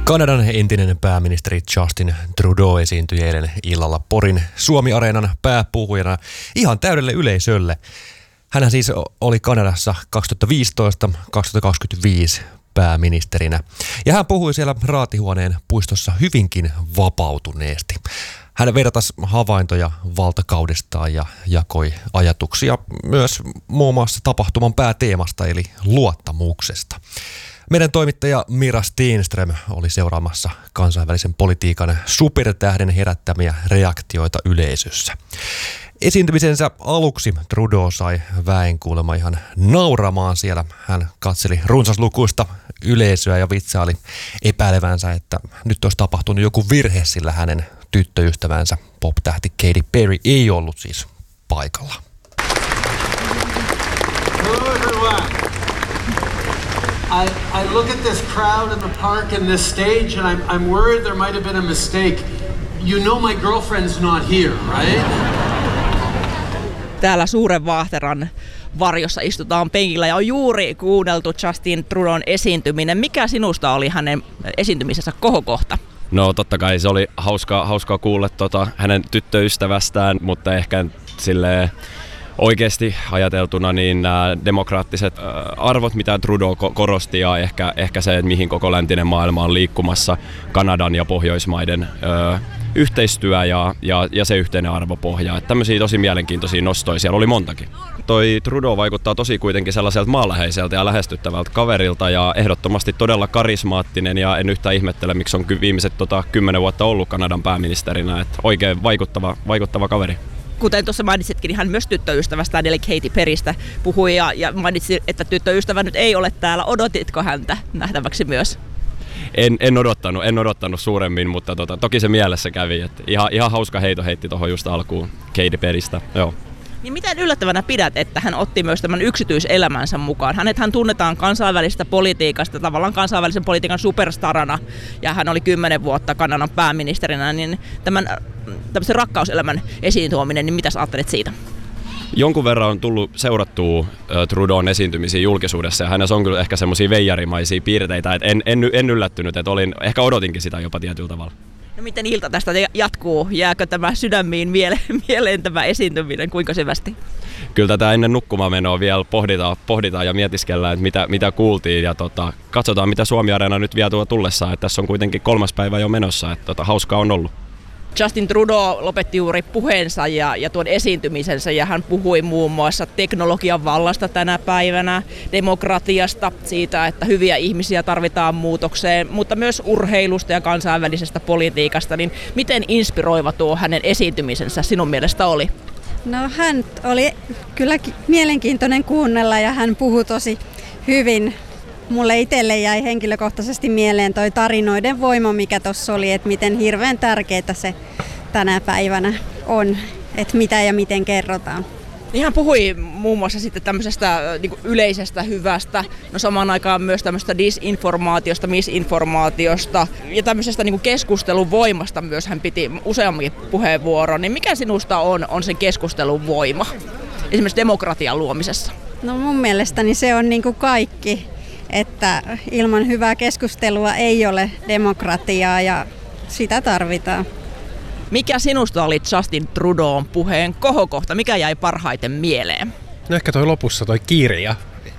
Kanadan entinen pääministeri Justin Trudeau esiintyi eilen illalla Porin Suomi-areenan pääpuhujana ihan täydelle yleisölle. Hänhän siis oli Kanadassa 2015-2025 pääministerinä. Ja hän puhui siellä Raatihuoneen puistossa hyvinkin vapautuneesti. Hän vertasi havaintoja valtakaudestaan ja jakoi ajatuksia myös muun muassa tapahtuman pääteemasta eli luottamuksesta. Meidän toimittaja Mira Stenström oli seuraamassa kansainvälisen politiikan supertähden herättämiä reaktioita yleisössä. Esiintymisensä aluksi Trudeau sai väen kuulemma ihan nauramaan siellä. Hän katseli runsaslukuista yleisöä ja vitsaili epäilevänsä, että nyt olisi tapahtunut joku virhe, sillä hänen tyttöystävänsä pop-tähti Katy Perry ei ollut siis paikalla. Hello everyone. I look at this crowd in the park and this stage and I'm worried there might have been a mistake. You know my girlfriend's not here, right? Täällä suuren vaahteran varjossa istutaan penkillä ja on juuri kuunneltu Justin Trudeaun esiintyminen. Mikä sinusta oli hänen esiintymisensä kohokohta? No totta kai se oli hauskaa kuulla hänen tyttöystävästään, mutta ehkä silleen oikeasti ajateltuna niin nämä demokraattiset arvot, mitä Trudeau korosti ja ehkä se, että mihin koko läntinen maailma on liikkumassa, Kanadan ja Pohjoismaiden yhteistyö ja se yhteinen arvopohja. Että tämmöisiä tosi mielenkiintoisia nostoja siellä oli montakin. Toi Trudeau vaikuttaa tosi kuitenkin sellaiselta maanläheiseltä ja lähestyttävältä kaverilta ja ehdottomasti todella karismaattinen ja en yhtään ihmettele, miksi on viimeiset 10 vuotta ollut Kanadan pääministerinä. Että oikein vaikuttava kaveri. Kuten tuossa mainitsitkin, niin hän myös tyttöystävästään eli Katy Perrystä puhui ja mainitsi, että tyttöystävä nyt ei ole täällä. Odotitko häntä nähtäväksi myös? En odottanut suuremmin, mutta toki se mielessä kävi. Että ihan hauska heito heitti tuohon just alkuun Katy Perrystä. Joo. Niin miten yllättävänä pidät, että hän otti myös tämän yksityiselämänsä mukaan? Hän tunnetaan kansainvälisestä politiikasta, tavallaan kansainvälisen politiikan superstarana, ja hän oli 10 vuotta Kanadan pääministerinä, niin tämmöisen rakkauselämän esiin tuominen, niin mitä sä ajattelet siitä? Jonkun verran on tullut seurattua Trudeaun esiintymisiä julkisuudessa ja hänessä on kyllä ehkä semmoisia veijarimaisia piirteitä, että en yllättynyt, että ehkä odotinkin sitä jopa tietyllä tavalla. No miten ilta tästä jatkuu? Jääkö tämä sydämiin mieleen tämä esiintyminen? Kuinka syvästi? Kyllä tätä ennen nukkumaanmenoa vielä pohditaan ja mietiskellään, että mitä kuultiin. Ja katsotaan, mitä Suomi-areena nyt vie tullessaan. Että tässä on kuitenkin 3. päivä jo menossa. Että hauskaa on ollut. Justin Trudeau lopetti juuri puheensa ja tuon esiintymisensä ja hän puhui muun muassa teknologian vallasta tänä päivänä, demokratiasta, siitä, että hyviä ihmisiä tarvitaan muutokseen, mutta myös urheilusta ja kansainvälisestä politiikasta. Niin miten inspiroiva tuo hänen esiintymisensä sinun mielestä oli? No hän oli kyllä mielenkiintoinen kuunnella ja hän puhui tosi hyvin. Mulle itselle jäi henkilökohtaisesti mieleen toi tarinoiden voima, mikä tuossa oli, että miten hirveän tärkeää se tänä päivänä on, että mitä ja miten kerrotaan. Hän puhui muun muassa sitten tämmöisestä niin kuin yleisestä hyvästä, no samaan aikaan myös tämmöistä disinformaatiosta, misinformaatiosta ja tämmöisestä niin kuin keskustelun voimasta myös hän piti useammankin puheenvuoron. Niin mikä sinusta on sen keskustelun voima, esimerkiksi demokratian luomisessa? No mun mielestäni se on niin kuin kaikki. Että ilman hyvää keskustelua ei ole demokratiaa ja sitä tarvitaan. Mikä sinusta oli Justin Trudeaun puheen kohokohta? Mikä jäi parhaiten mieleen? No ehkä toi lopussa toi kirja.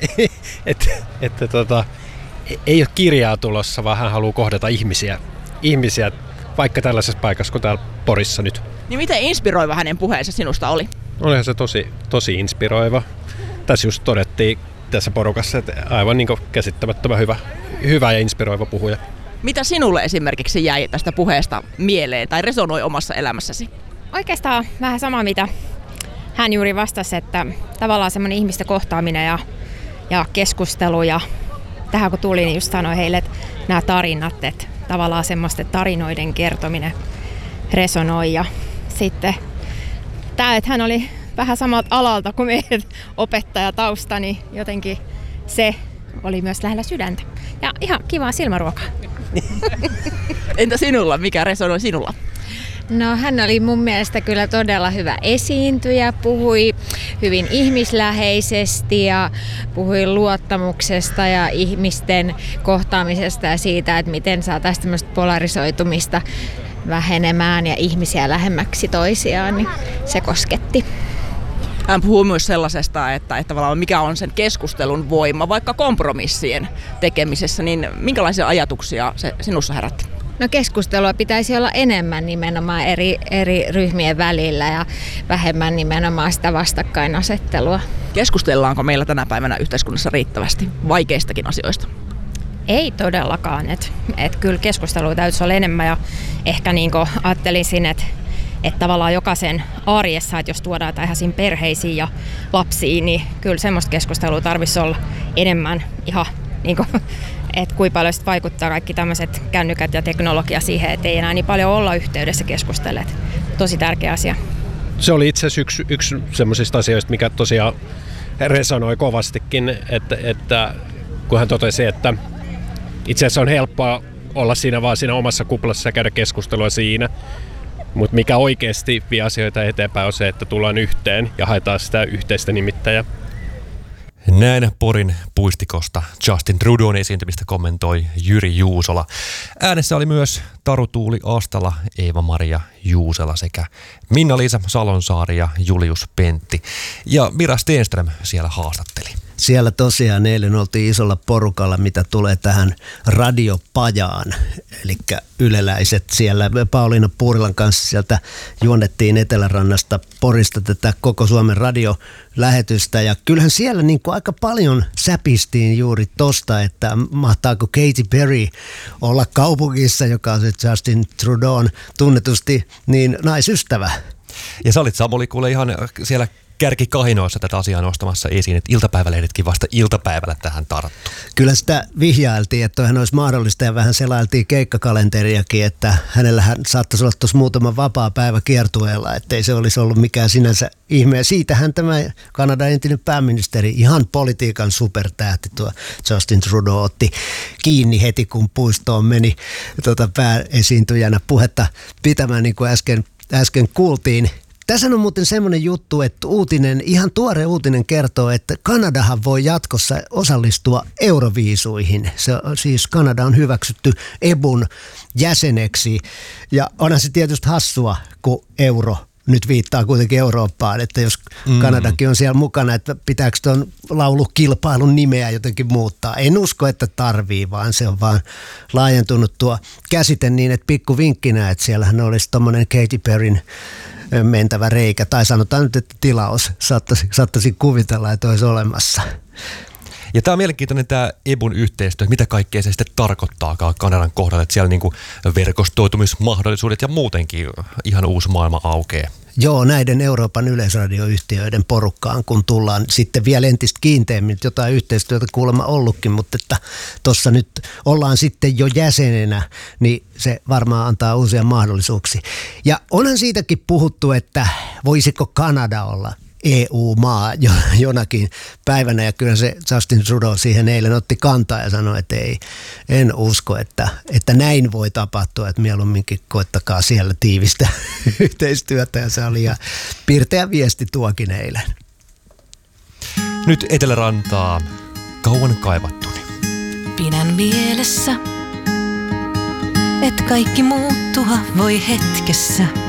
Ei ole kirjaa tulossa, vaan hän haluaa kohdata ihmisiä vaikka tällaisessa paikassa kuin täällä Porissa nyt. Niin miten inspiroiva hänen puheensa sinusta oli? Olihan se tosi inspiroiva. Tässä just todettiin tässä porukassa, että aivan niin kuin käsittämättömän hyvä ja inspiroiva puhuja. Mitä sinulle esimerkiksi jäi tästä puheesta mieleen tai resonoi omassa elämässäsi? Oikeastaan vähän sama, mitä hän juuri vastasi, että tavallaan semmoinen ihmisten kohtaaminen ja keskustelu ja tähän kun tuli, niin just sanoi heille, että nämä tarinat, että tavallaan semmoisten tarinoiden kertominen resonoi ja sitten tämä, että hän oli vähän samalta alalta kuin meidän opettajatausta, niin jotenkin se oli myös lähellä sydäntä. Ja ihan kivaa silmäruokaa. Entä sinulla? Mikä resonoi sinulla? No hän oli mun mielestä kyllä todella hyvä esiintyjä, puhui hyvin ihmisläheisesti ja puhui luottamuksesta ja ihmisten kohtaamisesta ja siitä, että miten saataisiin tämmöistä polarisoitumista vähenemään ja ihmisiä lähemmäksi toisiaan, niin se kosketti. Hän puhuu myös sellaisesta, että tavallaan mikä on sen keskustelun voima, vaikka kompromissien tekemisessä, niin minkälaisia ajatuksia se sinussa herätti? No keskustelua pitäisi olla enemmän nimenomaan eri ryhmien välillä ja vähemmän nimenomaan sitä vastakkainasettelua. Keskustellaanko meillä tänä päivänä yhteiskunnassa riittävästi vaikeistakin asioista? Ei todellakaan. Et kyllä keskustelua täytyisi olla enemmän ja ehkä niin kuin ajattelisin, että tavallaan jokaisen arjessa, että jos tuodaan tähän perheisiin ja lapsiin, niin kyllä semmoista keskustelua tarvitsisi olla enemmän ihan niin kuin, että kuinka paljon vaikuttaa kaikki tämmöiset kännykät ja teknologia siihen, että ei enää niin paljon olla yhteydessä keskustelemaan. Tosi tärkeä asia. Se oli itse asiassa yksi semmoisista asioista, mikä tosiaan resonoi kovastikin, että kun hän totesi, että itse asiassa on helppoa olla siinä vaan siinä omassa kuplassa ja käydä keskustelua siinä, mutta mikä oikeasti vie asioita eteenpäin on se, että tullaan yhteen ja haetaan sitä yhteistä nimittäjää. Näin Porin puistikosta Justin Trudeau'n esiintymistä kommentoi Jyri Juusola. Äänessä oli myös Taru Tuuli Astala, Eeva-Maria Juusela sekä Minna-Liisa Salonsaari ja Julius Pentti. Ja Mira Stenström siellä haastatteli. Siellä tosiaan eilen oltiin isolla porukalla, mitä tulee tähän radiopajaan. Eli yleläiset siellä Pauliina Puurilan kanssa sieltä juonnettiin Etelärannasta Porista tätä koko Suomen radiolähetystä. Ja kyllähän siellä niin kuin aika paljon säpistiin juuri tosta, että mahtaako Katy Perry olla kaupungissa, joka on se Justin Trudeau'n tunnetusti niin naisystävä. Ja sä olit Samuli kuule ihan siellä kärkikahinoissa tätä asiaa nostamassa esiin, että iltapäivälehdetkin vasta iltapäivällä tähän tarttu. Kyllä sitä vihjailtiin, että toihan olisi mahdollista ja vähän selailtiin keikkakalenteriakin, että hänellähän saattaisi olla tuossa muutama vapaa päivä kiertueella, ettei se olisi ollut mikään sinänsä ihme. Ja siitähän tämä Kanadan entinen pääministeri, ihan politiikan supertähti tuo Justin Trudeau otti kiinni heti, kun puistoon meni pääesiintyjänä puhetta pitämään, niin kuin äsken kuultiin. Tässä on muuten semmoinen juttu, että ihan tuore uutinen kertoo, että Kanadahan voi jatkossa osallistua Euroviisuihin. Siis Kanada on hyväksytty EBUn jäseneksi ja onhan se tietysti hassua, kun euro nyt viittaa kuitenkin Eurooppaan, että jos Kanadakin on siellä mukana, että pitääkö tuon laulukilpailun nimeä jotenkin muuttaa. En usko, että tarvii, vaan se on vaan laajentunut tuo käsite niin, että pikku vinkkinä, että siellähän olisi tommoinen Katy Perryn mentävä reikä, tai sanotaan nyt, että tilaus saattaisi kuvitella, että olisi olemassa. Ja tämä on mielenkiintoinen tämä EBUn yhteistyö, mitä kaikkea se sitten tarkoittaakaan Kanadan kohdalla, että siellä niinku verkostoitumismahdollisuudet ja muutenkin ihan uusi maailma aukeaa. Joo, näiden Euroopan yleisradioyhtiöiden porukkaan, kun tullaan sitten vielä entistä kiinteämmin, jotain yhteistyötä kuulemma ollutkin, mutta että tuossa nyt ollaan sitten jo jäsenenä, niin se varmaan antaa uusia mahdollisuuksia. Ja onhan siitäkin puhuttu, että voisiko Kanada olla EU-maa jonakin päivänä, ja kyllä se Justin Trudeau siihen eilen otti kantaa ja sanoi, että en usko, että näin voi tapahtua, että mieluumminkin koettakaa siellä tiivistä yhteistyötä, ja se oli ihan pirteä viesti tuokin eilen. Nyt Etelärantaa kauan kaivattuni. Pidän mielessä, et kaikki muuttua voi hetkessä.